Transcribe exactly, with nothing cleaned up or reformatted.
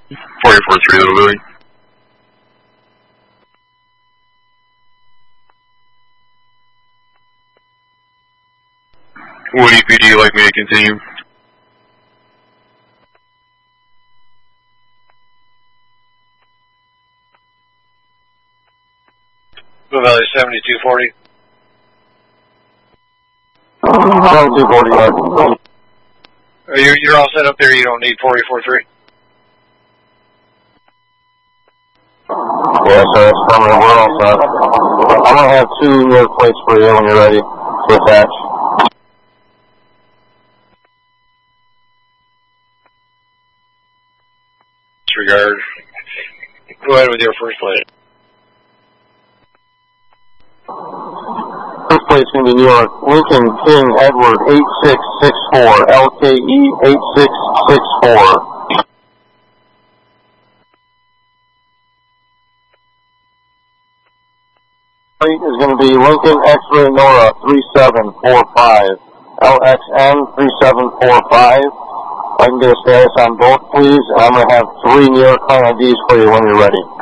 four four three, Little Billy. What E P do you like me to continue? Blue Valley seventy-two forty. seventy-two forty, yeah. Are you, you're all set up there, you don't need forty-four three? Yeah, so it's permanent, we're all set. I'm going to have two new plates for you when you're ready to attach. Disregard. Go ahead with your first plate. First plate's going to be New York, Lincoln King Edward eight six six four, L K E eight six six four. Plate is going to be Lincoln X-Ray Nora three seven four five, L X N three seven four five. I can get a status on both, please, and I'm going to have three New York client I Ds for you when you're ready.